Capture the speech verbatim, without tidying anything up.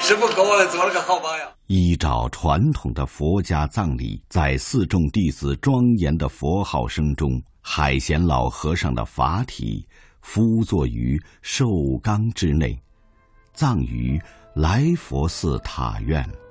师傅给我们做了个好榜样。 依照传统的佛家葬礼，在四众弟子庄严的佛号声中，海贤老和尚的法体敷坐于寿缸之内，葬于来佛寺塔院。